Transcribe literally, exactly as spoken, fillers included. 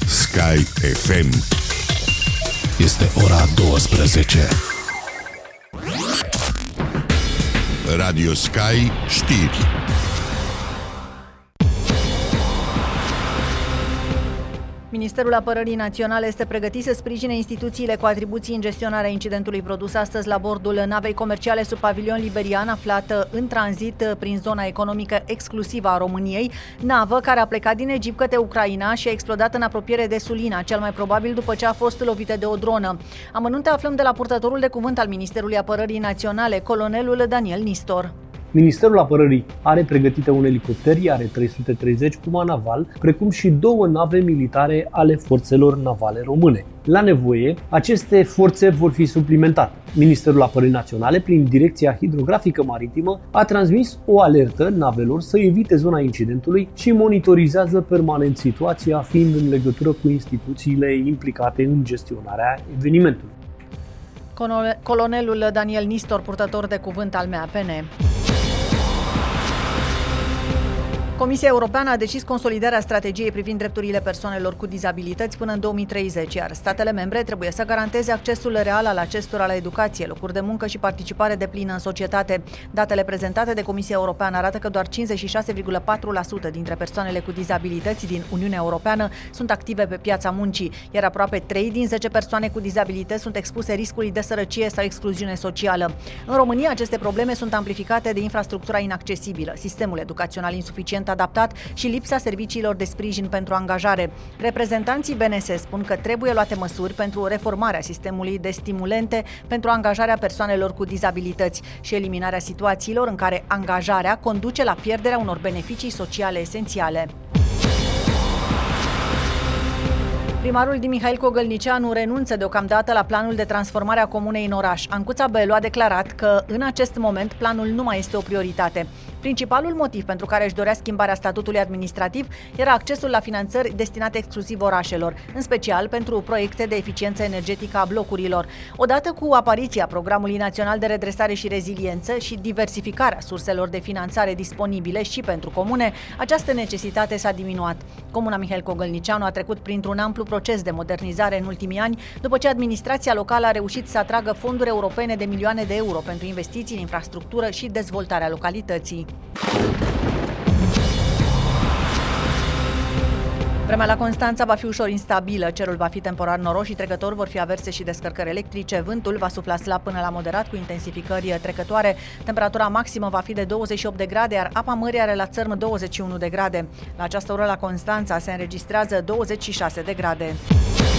Sky F M. Este ora douăsprezece. Radio Sky știri. Ministerul Apărării Naționale este pregătit să sprijine instituțiile cu atribuții în gestionarea incidentului produs astăzi la bordul navei comerciale sub pavilion liberian aflată în tranzit prin zona economică exclusivă a României, navă care a plecat din Egipt către Ucraina și a explodat în apropiere de Sulina, cel mai probabil după ce a fost lovită de o dronă. Amănunte aflăm de la purtătorul de cuvânt al Ministerului Apărării Naționale, colonelul Daniel Nistor. Ministerul Apărării are pregătite un elicopter I A R trei sute treizeci Puma naval, precum și două nave militare ale forțelor navale române. La nevoie, aceste forțe vor fi suplimentate. Ministerul Apărării Naționale, prin Direcția Hidrografică Maritimă, a transmis o alertă navelor să evite zona incidentului și monitorizează permanent situația, fiind în legătură cu instituțiile implicate în gestionarea evenimentului. Colonelul Daniel Nistor, purtător de cuvânt al M A P N. Comisia Europeană a decis consolidarea strategiei privind drepturile persoanelor cu dizabilități până în două mii treizeci, iar statele membre trebuie să garanteze accesul real al acestora la educație, locuri de muncă și participare deplină în societate. Datele prezentate de Comisia Europeană arată că doar cincizeci și șase virgulă patru la sută dintre persoanele cu dizabilități din Uniunea Europeană sunt active pe piața muncii, iar aproape trei din zece persoane cu dizabilități sunt expuse riscului de sărăcie sau excluziune socială. În România, aceste probleme sunt amplificate de infrastructura inaccesibilă, sistemul educațional insuficient adaptat și lipsa serviciilor de sprijin pentru angajare. Reprezentanții B N S spun că trebuie luate măsuri pentru reformarea sistemului de stimulente pentru angajarea persoanelor cu dizabilități și eliminarea situațiilor în care angajarea conduce la pierderea unor beneficii sociale esențiale. Primarul din Mihail Cogălnicianu renunță deocamdată la planul de transformare a comunei în oraș. Ancuța Belu a declarat că în acest moment planul nu mai este o prioritate. Principalul motiv pentru care își dorea schimbarea statutului administrativ era accesul la finanțări destinate exclusiv orașelor, în special pentru proiecte de eficiență energetică a blocurilor. Odată cu apariția Programului Național de Redresare și Reziliență și diversificarea surselor de finanțare disponibile și pentru comune, această necesitate s-a diminuat. Comuna Mihail Cogălnicianu a trecut printr-un amplu proces de modernizare în ultimii ani, după ce administrația locală a reușit să atragă fonduri europene de milioane de euro pentru investiții în infrastructură și dezvoltarea localității. Vremea la Constanța va fi ușor instabilă, cerul va fi temporar noros și trecător, vor fi averse și descărcări electrice, vântul va sufla slab până la moderat cu intensificări trecătoare, temperatura maximă va fi de douăzeci și opt de grade, iar apa mării are la țărm douăzeci și unu de grade. La această oră la Constanța se înregistrează douăzeci și șase de grade.